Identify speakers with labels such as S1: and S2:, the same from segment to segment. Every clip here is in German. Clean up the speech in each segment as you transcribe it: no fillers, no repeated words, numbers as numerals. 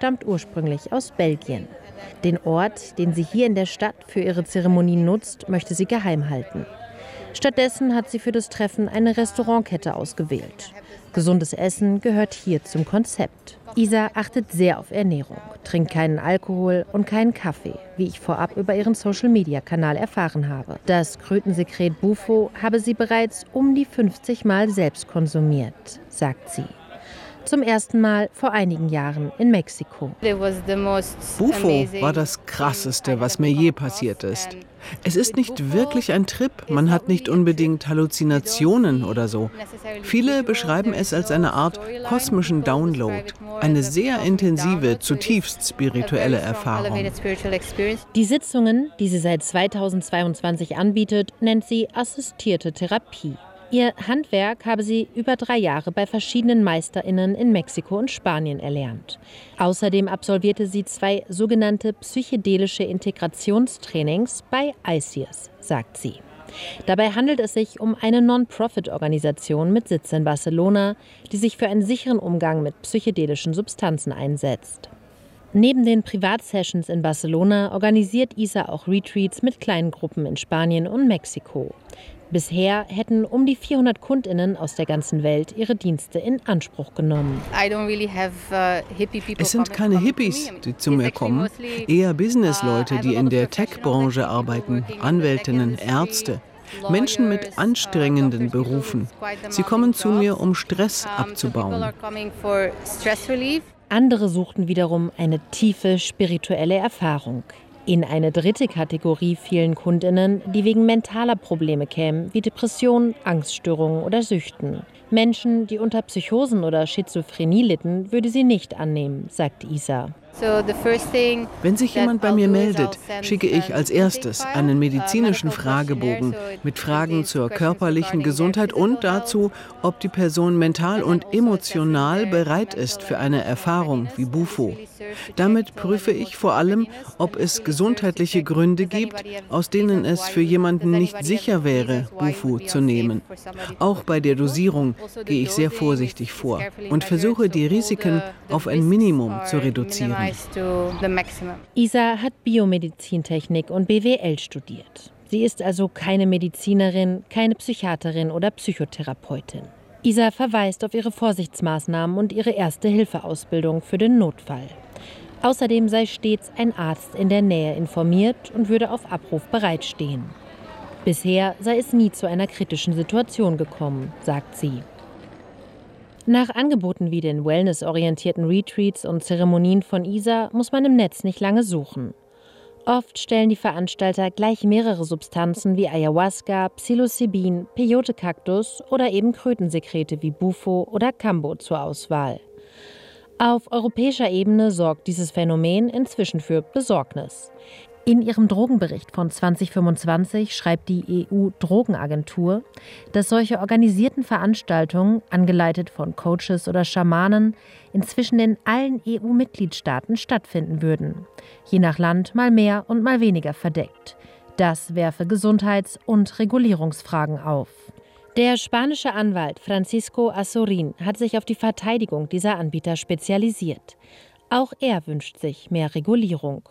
S1: stammt ursprünglich aus Belgien. Den Ort, den sie hier in der Stadt für ihre Zeremonien nutzt, möchte sie geheim halten. Stattdessen hat sie für das Treffen eine Restaurantkette ausgewählt. Gesundes Essen gehört hier zum Konzept. Isa achtet sehr auf Ernährung, trinkt keinen Alkohol und keinen Kaffee, wie ich vorab über ihren Social-Media-Kanal erfahren habe. Das Krötensekret Bufo habe sie bereits um die 50 Mal selbst konsumiert, sagt sie. Zum ersten Mal vor einigen Jahren in Mexiko.
S2: Bufo war das Krasseste, was mir je passiert ist. Es ist nicht wirklich ein Trip, man hat nicht unbedingt Halluzinationen oder so. Viele beschreiben es als eine Art kosmischen Download, eine sehr intensive, zutiefst spirituelle Erfahrung.
S1: Die Sitzungen, die sie seit 2022 anbietet, nennt sie assistierte Therapie. Ihr Handwerk habe sie über 3 Jahre bei verschiedenen MeisterInnen in Mexiko und Spanien erlernt. Außerdem absolvierte sie 2 sogenannte psychedelische Integrationstrainings bei ICES, sagt sie. Dabei handelt es sich um eine Non-Profit-Organisation mit Sitz in Barcelona, die sich für einen sicheren Umgang mit psychedelischen Substanzen einsetzt. Neben den Privatsessions in Barcelona organisiert Isa auch Retreats mit kleinen Gruppen in Spanien und Mexiko. Bisher hätten um die 400 KundInnen aus der ganzen Welt ihre Dienste in Anspruch genommen.
S2: Es sind keine Hippies, die zu mir kommen, eher Businessleute, die in der Tech-Branche arbeiten, Anwältinnen, Ärzte, Menschen mit anstrengenden Berufen. Sie kommen zu mir, um Stress abzubauen.
S1: Andere suchten wiederum eine tiefe spirituelle Erfahrung. In eine dritte Kategorie fielen KundInnen, die wegen mentaler Probleme kämen, wie Depressionen, Angststörungen oder Süchten. Menschen, die unter Psychosen oder Schizophrenie litten, würde sie nicht annehmen, sagt Isa.
S2: Wenn sich jemand bei mir meldet, schicke ich als erstes einen medizinischen Fragebogen mit Fragen zur körperlichen Gesundheit und dazu, ob die Person mental und emotional bereit ist für eine Erfahrung wie Bufo. Damit prüfe ich vor allem, ob es gesundheitliche Gründe gibt, aus denen es für jemanden nicht sicher wäre, Bufo zu nehmen. Auch bei der Dosierung gehe ich sehr vorsichtig vor und versuche, die Risiken auf ein Minimum zu reduzieren.
S1: Isa hat Biomedizintechnik und BWL studiert. Sie ist also keine Medizinerin, keine Psychiaterin oder Psychotherapeutin. Isa verweist auf ihre Vorsichtsmaßnahmen und ihre Erste-Hilfe-Ausbildung für den Notfall. Außerdem sei stets ein Arzt in der Nähe informiert und würde auf Abruf bereitstehen. Bisher sei es nie zu einer kritischen Situation gekommen, sagt sie. Nach Angeboten wie den wellnessorientierten Retreats und Zeremonien von Isa muss man im Netz nicht lange suchen. Oft stellen die Veranstalter gleich mehrere Substanzen wie Ayahuasca, Psilocybin, Peyote-Kaktus oder eben Krötensekrete wie Bufo oder Kambo zur Auswahl. Auf europäischer Ebene sorgt dieses Phänomen inzwischen für Besorgnis. In ihrem Drogenbericht von 2025 schreibt die EU-Drogenagentur, dass solche organisierten Veranstaltungen, angeleitet von Coaches oder Schamanen, inzwischen in allen EU-Mitgliedstaaten stattfinden würden. Je nach Land mal mehr und mal weniger verdeckt. Das werfe Gesundheits- und Regulierungsfragen auf. Der spanische Anwalt Francisco Azorín hat sich auf die Verteidigung dieser Anbieter spezialisiert. Auch er wünscht sich mehr Regulierung.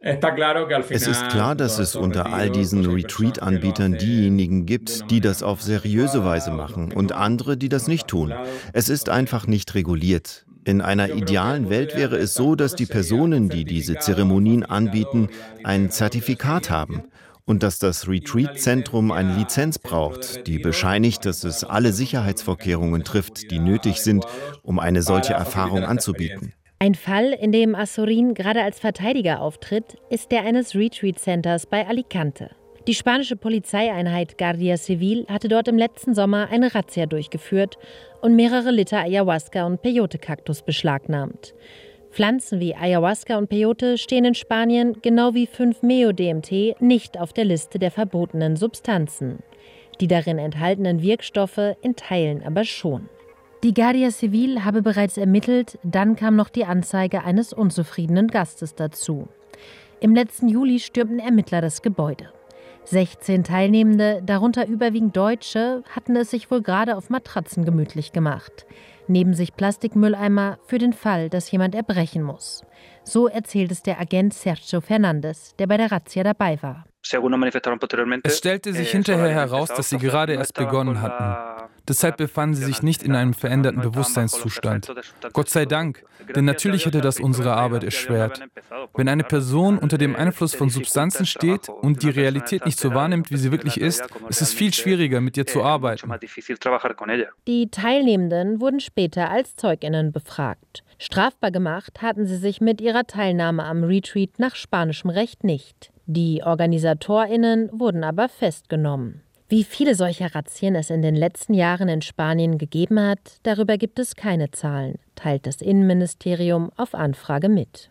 S3: Es ist klar, dass es unter all diesen Retreat-Anbietern diejenigen gibt, die das auf seriöse Weise machen und andere, die das nicht tun. Es ist einfach nicht reguliert. In einer idealen Welt wäre es so, dass die Personen, die diese Zeremonien anbieten, ein Zertifikat haben und dass das Retreat-Zentrum eine Lizenz braucht, die bescheinigt, dass es alle Sicherheitsvorkehrungen trifft, die nötig sind, um eine solche Erfahrung anzubieten.
S1: Ein Fall, in dem Azorín gerade als Verteidiger auftritt, ist der eines Retreat-Centers bei Alicante. Die spanische Polizeieinheit Guardia Civil hatte dort im letzten Sommer eine Razzia durchgeführt und mehrere Liter Ayahuasca und Peyote-Kaktus beschlagnahmt. Pflanzen wie Ayahuasca und Peyote stehen in Spanien, genau wie 5-MeO-DMT, nicht auf der Liste der verbotenen Substanzen. Die darin enthaltenen Wirkstoffe in Teilen aber schon. Die Guardia Civil habe bereits ermittelt, dann kam noch die Anzeige eines unzufriedenen Gastes dazu. Im letzten Juli stürmten Ermittler das Gebäude. 16 Teilnehmende, darunter überwiegend Deutsche, hatten es sich wohl gerade auf Matratzen gemütlich gemacht. Neben sich Plastikmülleimer für den Fall, dass jemand erbrechen muss. So erzählt es der Agent Sergio Fernandes, der bei der Razzia dabei war.
S4: Es stellte sich hinterher heraus, dass sie gerade erst begonnen hatten. Deshalb befanden sie sich nicht in einem veränderten Bewusstseinszustand. Gott sei Dank, denn natürlich hätte das unsere Arbeit erschwert. Wenn eine Person unter dem Einfluss von Substanzen steht und die Realität nicht so wahrnimmt, wie sie wirklich ist es viel schwieriger, mit ihr zu arbeiten.
S1: Die Teilnehmenden wurden später als ZeugInnen befragt. Strafbar gemacht hatten sie sich mit ihrer Teilnahme am Retreat nach spanischem Recht nicht. Die OrganisatorInnen wurden aber festgenommen. Wie viele solcher Razzien es in den letzten Jahren in Spanien gegeben hat, darüber gibt es keine Zahlen, teilt das Innenministerium auf Anfrage mit.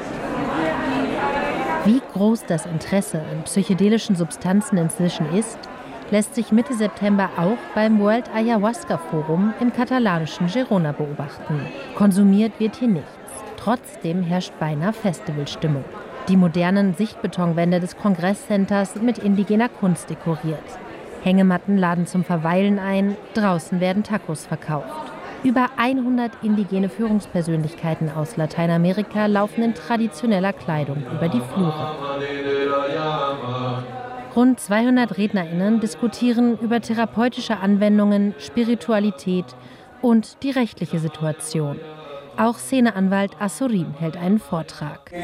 S1: Wie groß das Interesse an psychedelischen Substanzen inzwischen ist, lässt sich Mitte September auch beim World Ayahuasca Forum im katalanischen Girona beobachten. Konsumiert wird hier nichts. Trotzdem herrscht beinahe Festivalstimmung. Die modernen Sichtbetonwände des Kongresscenters mit indigener Kunst dekoriert. Hängematten laden zum Verweilen ein, draußen werden Tacos verkauft. Über 100 indigene Führungspersönlichkeiten aus Lateinamerika laufen in traditioneller Kleidung über die Flure. Rund 200 RednerInnen diskutieren über therapeutische Anwendungen, Spiritualität und die rechtliche Situation. Auch Szeneanwalt Azorín hält einen Vortrag.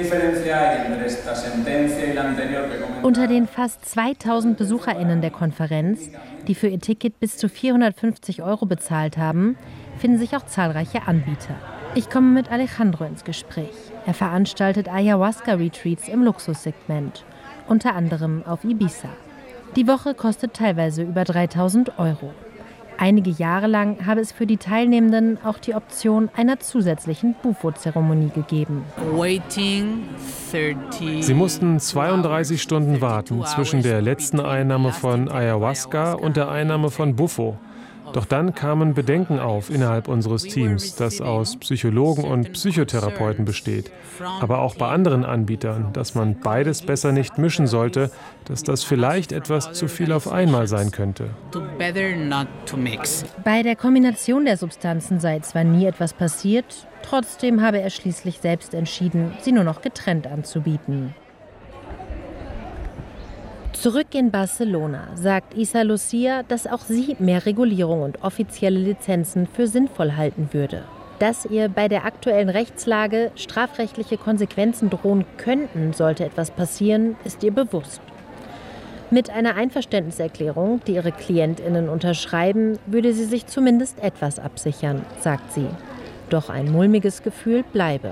S1: Unter den fast 2000 BesucherInnen der Konferenz, die für ihr Ticket bis zu 450 € bezahlt haben, finden sich auch zahlreiche Anbieter. Ich komme mit Alejandro ins Gespräch. Er veranstaltet Ayahuasca-Retreats im Luxussegment, unter anderem auf Ibiza. Die Woche kostet teilweise über 3.000 €. Einige Jahre lang habe es für die Teilnehmenden auch die Option einer zusätzlichen Bufo-Zeremonie gegeben.
S5: Sie mussten 32 Stunden warten zwischen der letzten Einnahme von Ayahuasca und der Einnahme von Bufo. Doch dann kamen Bedenken auf innerhalb unseres Teams, das aus Psychologen und Psychotherapeuten besteht. Aber auch bei anderen Anbietern, dass man beides besser nicht mischen sollte, dass das vielleicht etwas zu viel auf einmal sein könnte.
S1: Bei der Kombination der Substanzen sei zwar nie etwas passiert, trotzdem habe er schließlich selbst entschieden, sie nur noch getrennt anzubieten. Zurück in Barcelona sagt Isa Lucia, dass auch sie mehr Regulierung und offizielle Lizenzen für sinnvoll halten würde. Dass ihr bei der aktuellen Rechtslage strafrechtliche Konsequenzen drohen könnten, sollte etwas passieren, ist ihr bewusst. Mit einer Einverständniserklärung, die ihre KlientInnen unterschreiben, würde sie sich zumindest etwas absichern, sagt sie. Doch ein mulmiges Gefühl bleibe.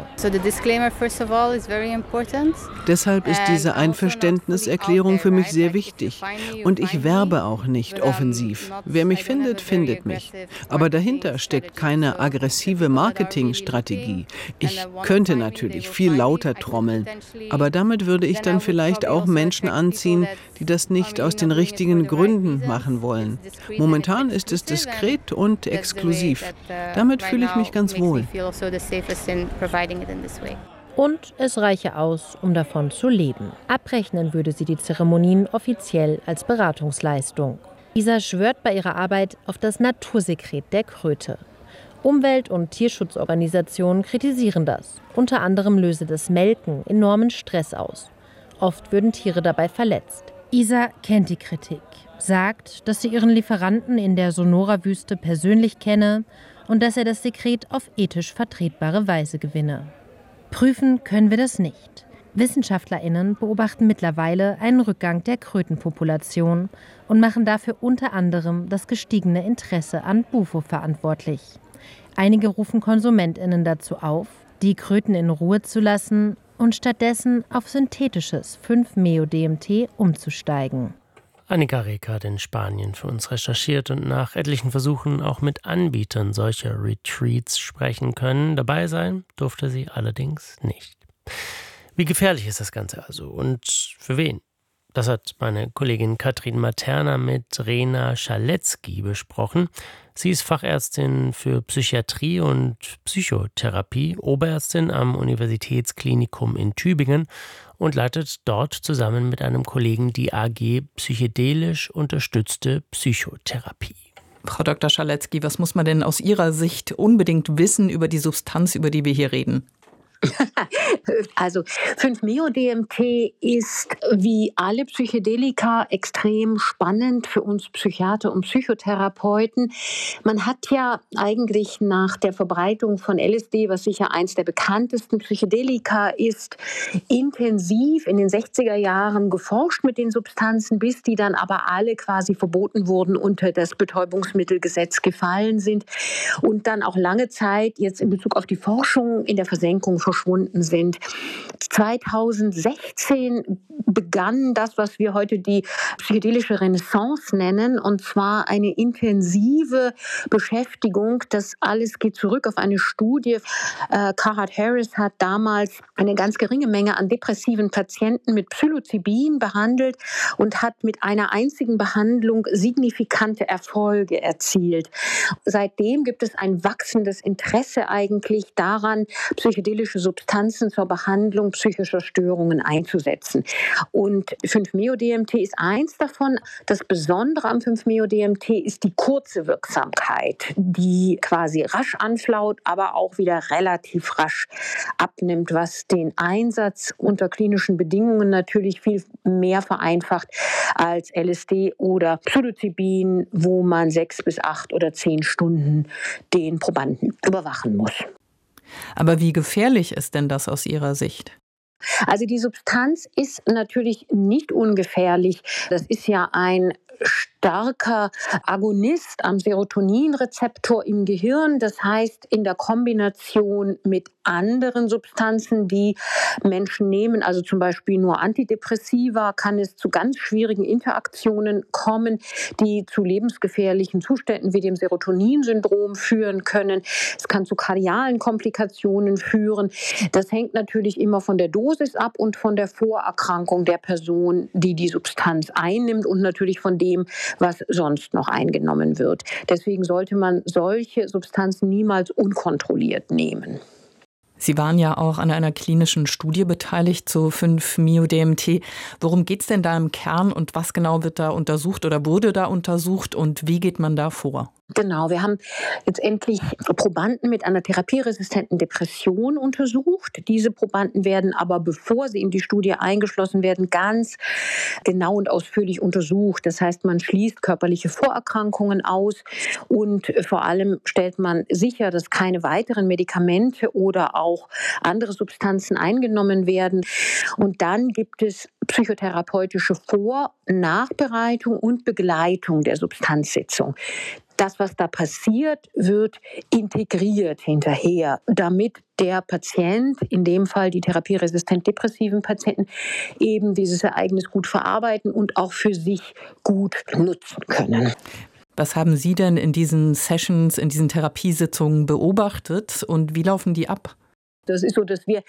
S2: Deshalb ist diese Einverständniserklärung für mich sehr wichtig. Und ich werbe auch nicht offensiv. Wer mich findet, findet mich. Aber dahinter steckt keine aggressive Marketingstrategie. Ich könnte natürlich viel lauter trommeln, aber damit würde ich dann vielleicht auch Menschen anziehen, die das nicht aus den richtigen Gründen machen wollen. Momentan ist es diskret und exklusiv. Damit fühle ich mich ganz wohl.
S1: Und es reiche aus, um davon zu leben. Abrechnen würde sie die Zeremonien offiziell als Beratungsleistung. Isa schwört bei ihrer Arbeit auf das Natursekret der Kröte. Umwelt- und Tierschutzorganisationen kritisieren das. Unter anderem löse das Melken enormen Stress aus. Oft würden Tiere dabei verletzt. Isa kennt die Kritik, sagt, dass sie ihren Lieferanten in der Sonora-Wüste persönlich kenne und dass er das Sekret auf ethisch vertretbare Weise gewinne. Prüfen können wir das nicht. WissenschaftlerInnen beobachten mittlerweile einen Rückgang der Krötenpopulation und machen dafür unter anderem das gestiegene Interesse an Bufo verantwortlich. Einige rufen KonsumentInnen dazu auf, die Kröten in Ruhe zu lassen und stattdessen auf synthetisches 5-Meo-DMT umzusteigen.
S6: Annika Reker hat in Spanien für uns recherchiert und nach etlichen Versuchen auch mit Anbietern solcher Retreats sprechen können. Dabei sein durfte sie allerdings nicht. Wie gefährlich ist das Ganze also und für wen? Das hat meine Kollegin Katrin Materna mit Rena Schaletzky besprochen. Sie ist Fachärztin für Psychiatrie und Psychotherapie, Oberärztin am Universitätsklinikum in Tübingen und leitet dort zusammen mit einem Kollegen die AG Psychedelisch unterstützte Psychotherapie.
S7: Frau Dr. Schaletzky, was muss man denn aus Ihrer Sicht unbedingt wissen über die Substanz, über die wir hier reden?
S8: Also 5-MeO-DMT ist wie alle Psychedelika extrem spannend für uns Psychiater und Psychotherapeuten. Man hat ja eigentlich nach der Verbreitung von LSD, was sicher eins der bekanntesten Psychedelika ist, intensiv in den 60er Jahren geforscht mit den Substanzen, bis die dann aber alle quasi verboten wurden, unter das Betäubungsmittelgesetz gefallen sind und dann auch lange Zeit jetzt in Bezug auf die Forschung in der Versenkung verschwunden sind. 2016 begann das, was wir heute die psychedelische Renaissance nennen, und zwar eine intensive Beschäftigung. Das alles geht zurück auf eine Studie. Carhart Harris hat damals eine ganz geringe Menge an depressiven Patienten mit Psilocybin behandelt und hat mit einer einzigen Behandlung signifikante Erfolge erzielt. Seitdem gibt es ein wachsendes Interesse eigentlich daran, psychedelische Substanzen zur Behandlung psychischer Störungen einzusetzen. Und 5-MeO-DMT ist eins davon. Das Besondere am 5-MeO-DMT ist die kurze Wirksamkeit, die quasi rasch anflaut, aber auch wieder relativ rasch abnimmt, was den Einsatz unter klinischen Bedingungen natürlich viel mehr vereinfacht als LSD oder Psilocybin, wo man 6 bis 8 oder 10 Stunden den Probanden überwachen muss.
S7: Aber wie gefährlich ist denn das aus Ihrer Sicht?
S8: Also die Substanz ist natürlich nicht ungefährlich. Das ist ja ein starker Agonist am Serotoninrezeptor im Gehirn. Das heißt, in der Kombination mit anderen Substanzen, die Menschen nehmen, also zum Beispiel nur Antidepressiva, kann es zu ganz schwierigen Interaktionen kommen, die zu lebensgefährlichen Zuständen wie dem Serotoninsyndrom führen können. Es kann zu kardialen Komplikationen führen. Das hängt natürlich immer von der Dosis ab und von der Vorerkrankung der Person, die die Substanz einnimmt, und natürlich von dem, was sonst noch eingenommen wird. Deswegen sollte man solche Substanzen niemals unkontrolliert nehmen.
S7: Sie waren ja auch an einer klinischen Studie beteiligt zu 5-MeO-DMT. Worum geht es denn da im Kern und was genau wird da untersucht oder wurde da untersucht und wie geht man da vor?
S8: Genau, wir haben jetzt endlich Probanden mit einer therapieresistenten Depression untersucht. Diese Probanden werden aber, bevor sie in die Studie eingeschlossen werden, ganz genau und ausführlich untersucht. Das heißt, man schließt körperliche Vorerkrankungen aus und vor allem stellt man sicher, dass keine weiteren Medikamente oder auch andere Substanzen eingenommen werden. Und dann gibt es psychotherapeutische Vor-, Nachbereitung und Begleitung der Substanzsitzung. Das, was da passiert, wird integriert hinterher, damit der Patient, in dem Fall die therapieresistent depressiven Patienten, eben dieses Ereignis gut verarbeiten und auch für sich gut nutzen können.
S7: Was haben Sie denn in diesen Sessions, in diesen Therapiesitzungen beobachtet und wie laufen die ab?
S8: Das ist so, dass wir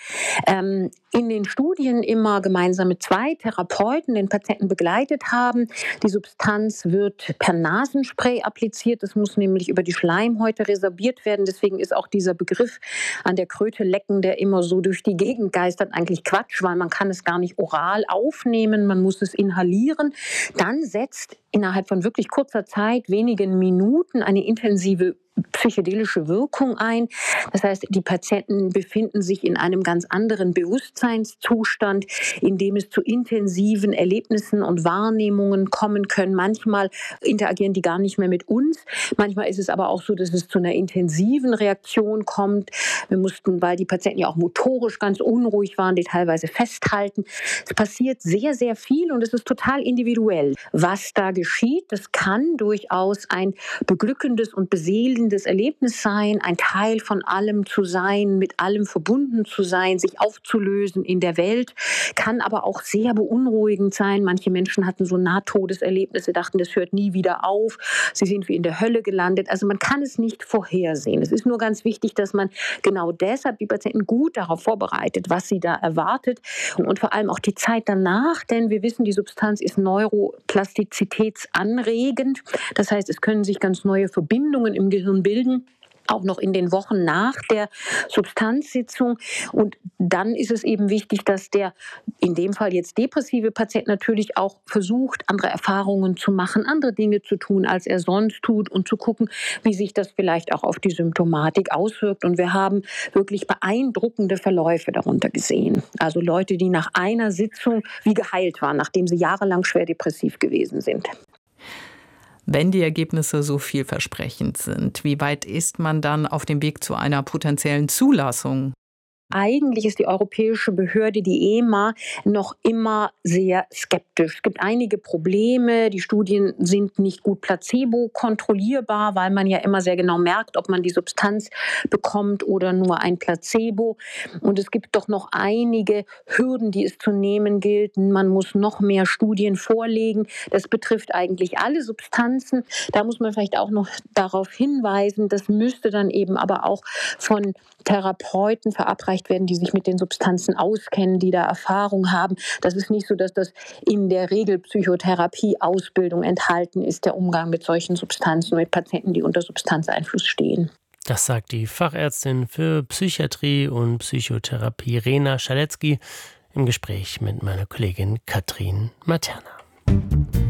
S8: in den Studien immer gemeinsam mit 2 Therapeuten den Patienten begleitet haben. Die Substanz wird per Nasenspray appliziert. Das muss nämlich über die Schleimhäute resorbiert werden. Deswegen ist auch dieser Begriff an der Kröte lecken, der immer so durch die Gegend geistert, eigentlich Quatsch, weil man kann es gar nicht oral aufnehmen. Man muss es inhalieren. Dann setzt innerhalb von wirklich kurzer Zeit, wenigen Minuten, eine intensive psychedelische Wirkung ein. Das heißt, die Patienten befinden sich in einem ganz anderen Bewusstseinszustand, in dem es zu intensiven Erlebnissen und Wahrnehmungen kommen können. Manchmal interagieren die gar nicht mehr mit uns. Manchmal ist es aber auch so, dass es zu einer intensiven Reaktion kommt. Wir mussten, weil die Patienten ja auch motorisch ganz unruhig waren, die teilweise festhalten. Es passiert sehr, sehr viel und es ist total individuell, was da geschieht. Das kann durchaus ein beglückendes und beseelendes Erlebnis sein, ein Teil von allem zu sein, mit allem verbunden zu sein, sich aufzulösen in der Welt, kann aber auch sehr beunruhigend sein. Manche Menschen hatten so Nahtodeserlebnisse, dachten, das hört nie wieder auf, sie sind wie in der Hölle gelandet. Also man kann es nicht vorhersehen. Es ist nur ganz wichtig, dass man genau deshalb die Patienten gut darauf vorbereitet, was sie da erwartet und vor allem auch die Zeit danach, denn wir wissen, die Substanz ist neuroplastizitätsanregend. Das heißt, es können sich ganz neue Verbindungen im Gehirn bilden. auch noch in den Wochen nach der Substanzsitzung. Und dann ist es eben wichtig, dass der, in dem Fall jetzt depressive Patient, natürlich auch versucht, andere Erfahrungen zu machen, andere Dinge zu tun, als er sonst tut und zu gucken, wie sich das vielleicht auch auf die Symptomatik auswirkt. Und wir haben wirklich beeindruckende Verläufe darunter gesehen. Also Leute, die nach einer Sitzung wie geheilt waren, nachdem sie jahrelang schwer depressiv gewesen sind.
S7: Wenn die Ergebnisse so vielversprechend sind, wie weit ist man dann auf dem Weg zu einer potenziellen Zulassung?
S8: Eigentlich ist die europäische Behörde, die EMA, noch immer sehr skeptisch. Es gibt einige Probleme. Die Studien sind nicht gut placebo-kontrollierbar, weil man ja immer sehr genau merkt, ob man die Substanz bekommt oder nur ein Placebo. Und es gibt doch noch einige Hürden, die es zu nehmen gilt. Man muss noch mehr Studien vorlegen. Das betrifft eigentlich alle Substanzen. Da muss man vielleicht auch noch darauf hinweisen, das müsste dann eben aber auch von Therapeuten verabreicht werden, die sich mit den Substanzen auskennen, die da Erfahrung haben. Das ist nicht so, dass das in der Regelpsychotherapie-Ausbildung enthalten ist, der Umgang mit solchen Substanzen, mit Patienten, die unter Substanzeinfluss stehen.
S6: Das sagt die Fachärztin für Psychiatrie und Psychotherapie Rena Schaletzky im Gespräch mit meiner Kollegin Katrin Materna.